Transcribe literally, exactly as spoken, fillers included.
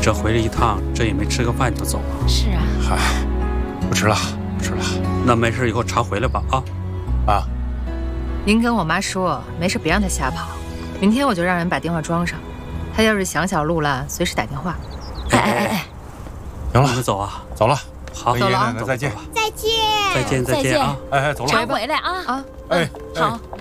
这回来一趟，这也没吃个饭就走了。 是啊。 嗨，不吃了，不吃了。 那没事，以后常回来吧啊。 啊。 您跟我妈说，没事别让她瞎跑。明天我就让人把电话装上，她要是想小路了，随时打电话。哎哎哎哎， 行了， 我们走啊， 走了。 好， 爷爷奶奶再见。 再见， 再见，再见啊！ 哎哎，走了。 常回来啊！ 啊， 哎， 好。